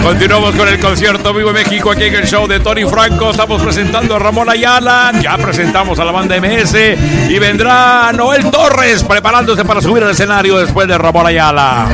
Continuamos con el concierto Vivo en México aquí en el show de Tony Franco. Estamos presentando a Ramón Ayala. Ya presentamos a la banda MS y vendrá Noel Torres preparándose para subir al escenario después de Ramón Ayala.